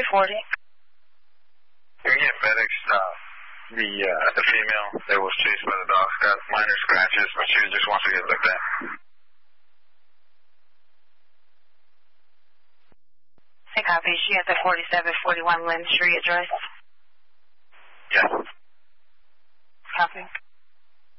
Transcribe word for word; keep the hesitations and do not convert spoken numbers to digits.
forty. You're getting medics. Uh, the uh, the female that was chased by the dogs got minor scratches, but she just wants to get looked at. Hey, copy. She has a forty-seven forty-one Lynn Street address. Yes. Copy.